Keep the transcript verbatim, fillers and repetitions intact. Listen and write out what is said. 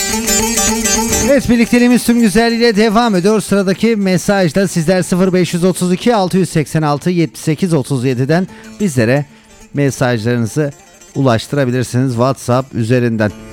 Evet, birlikteliğimiz tüm güzelliğiyle devam ediyor. Sıradaki mesajda sizler sıfır beş otuz iki altı seksen altı yetmiş sekiz otuz yedi'den bizlere mesajlarınızı ulaştırabilirsiniz WhatsApp üzerinden.